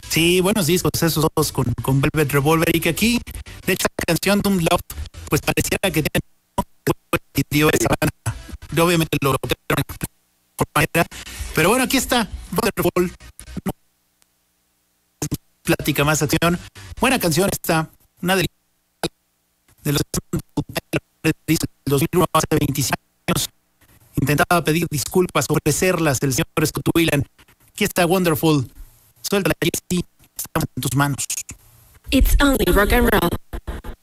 Sí, buenos discos esos dos con Velvet Revolver, y que aquí, de hecho, la canción Dumb Love, pues pareciera que tiene, ¿no? Dio esa banda. Obviamente lo por manera, pero bueno, aquí está Wonderful, plática más acción, buena canción esta, una de los del 2001, hace 25 años, intentaba pedir disculpas, ofrecerlas el señor Scott Weiland. Aquí está Wonderful, suéltala, Jesse, estamos en tus manos. It's only rock and roll.